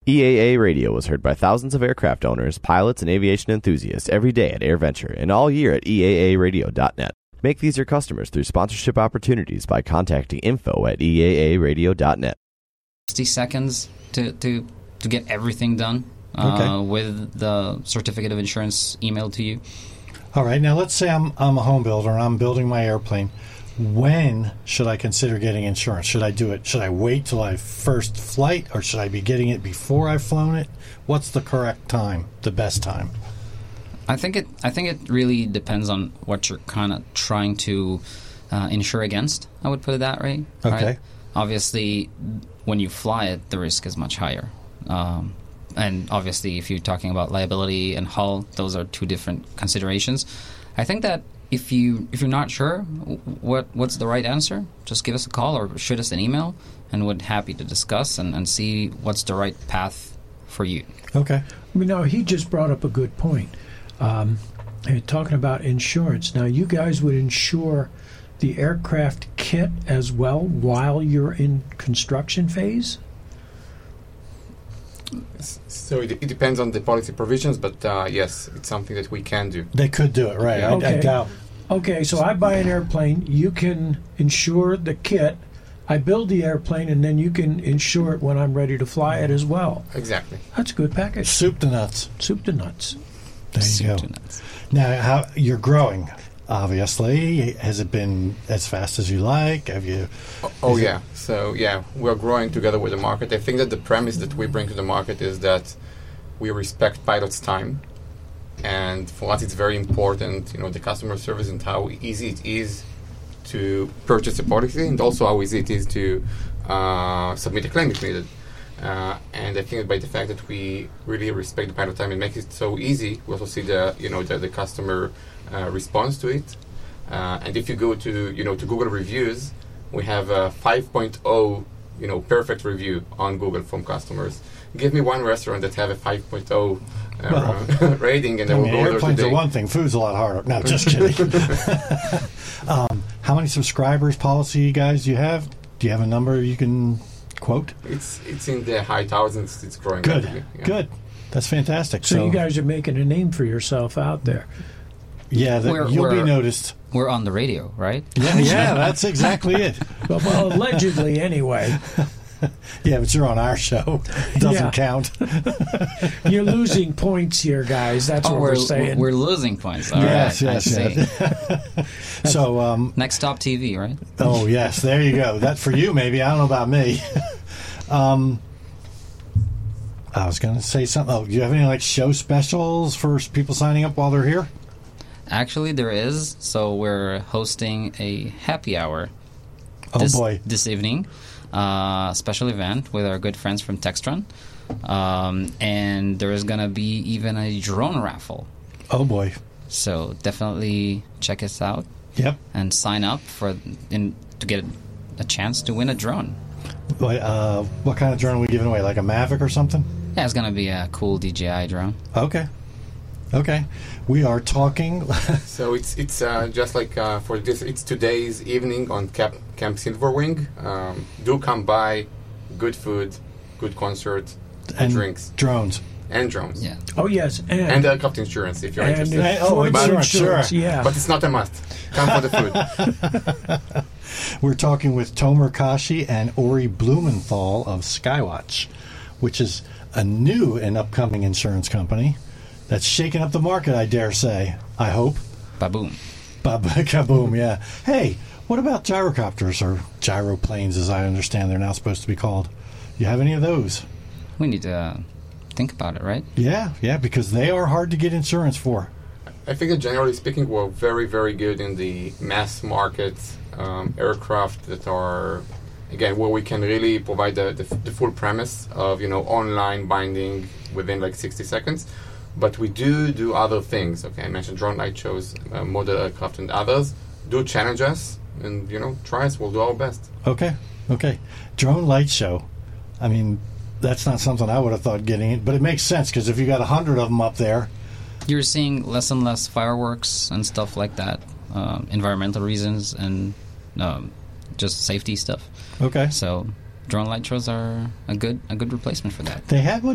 EAA Radio was heard by thousands of aircraft owners, pilots, and aviation enthusiasts every day at AirVenture and all year at EAAradio.net. Make these your customers through sponsorship opportunities by contacting info@EAAradio.net. 60 seconds to get everything done with the certificate of insurance emailed to you. All right. Now, let's say I'm a home builder and I'm building my airplane. When should I consider getting insurance? Should I do it? Should I wait till I first flight, or should I be getting it before I've flown it? What's the correct time, the best time? I think it really depends on what you're kind of trying to insure against. I would put it that way. Okay. Right? Obviously, when you fly it, the risk is much higher. And obviously, if you're talking about liability and hull, those are two different considerations. I think that if you're not sure what's the right answer, just give us a call or shoot us an email, and we're happy to discuss and see what's the right path for you. Okay. He just brought up a good point. Talking about insurance. Now, you guys would insure the aircraft kit as well while you're in construction phase? So it depends on the policy provisions, but yes, it's something that we can do. They could do it, right? Okay. I doubt. Okay, so I buy an airplane. You can insure the kit. I build the airplane, and then you can insure it when I'm ready to fly it as well. Exactly. That's a good package. Soup to nuts. Soup to nuts. There you go. Now, how you're growing, obviously. Has it been as fast as you like? Have you... Yeah. So, we're growing together with the market. I think that the premise that we bring to the market is that we respect pilots' time. And for us, it's very important, the customer service and how easy it is to purchase a policy, and also how easy it is to submit a claim if needed. And I think by the fact that we really respect the pilot time and make it so easy, we also see the customer response to it. And if you go to to Google reviews, we have a 5.0 perfect review on Google from customers. Give me one restaurant that have a 5.0 rating, and then we'll go there airplanes today. are one thing, food's a lot harder. No, just kidding. How many subscribers, policy guys do you have? Do you have a number you can quote? It's in the high thousands. It's growing Good, rapidly. Yeah. good. That's fantastic. So you guys are making a name for yourself out there. Yeah, you'll be noticed. We're on the radio, right? Yeah, that's exactly it. Well, allegedly, anyway. Yeah, but you're on our show. It doesn't count. You're losing points here, guys. That's what we're saying. We're losing points. All yes, right, yes, I see. So, Next Stop TV, right? Oh, yes, there you go. That for you, maybe. I don't know about me. I was going to say something. Oh, do you have any show specials for people signing up while they're here? Actually, there is. So we're hosting a happy hour this evening. Special event with our good friends from Textron. And there is going to be even a drone raffle. Oh, boy. So definitely check us out. Yep. And sign up to get a chance to win a drone. What kind of drone are we giving away? Like a Mavic or something? Yeah, it's going to be a cool DJI drone. Okay. We are talking. So it's just like for this, it's today's evening on Camp Silverwing. Do come by. Good food, good concert, and drinks. Drones. And drones. Yeah. Oh, yes. And aircraft insurance if you're interested. Insurance, yeah. But it's not a must. Come for the food. We're talking with Tomer Kashi and Ori Blumenthal of Skywatch, which is a new and upcoming insurance company that's shaking up the market, I dare say. I hope. Baboom. Kaboom, yeah. Hey, what about gyrocopters, or gyroplanes, as I understand they're now supposed to be called? You have any of those? We need to think about it, right? Yeah, because they are hard to get insurance for. I think that generally speaking, we're very, very good in the mass market aircraft that are, again, where we can really provide the full premise of, online binding within 60 seconds. But we do other things. Okay, I mentioned drone light shows, model aircraft, and others. Do challenge us, and try us. We'll do our best. Okay. Drone light show. I mean, that's not something I would have thought getting it, but it makes sense because if you got 100 of them up there, you're seeing less and less fireworks and stuff like that, environmental reasons and just safety stuff. Okay. So drone light shows are a good replacement for that. They had one